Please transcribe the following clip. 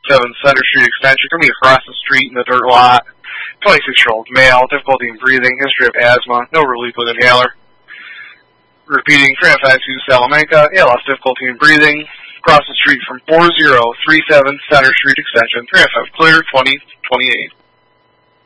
Center Street Extension, coming across the street in the dirt lot. 26-year-old male, difficulty in breathing, history of asthma, no relief with inhaler. Repeating, 352 Salamanca, ALS, difficulty in breathing, across the street from 4037 Center Street Extension, 305 clear, 2028.